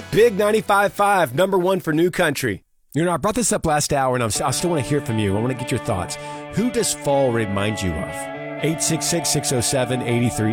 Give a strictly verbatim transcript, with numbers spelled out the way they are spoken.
Big ninety-five point five, number one for New Country. You know, I brought this up last hour, and I'm, I still want to hear from you. I want to get your thoughts. Who does fall remind you of? eight six six, six oh seven, eight three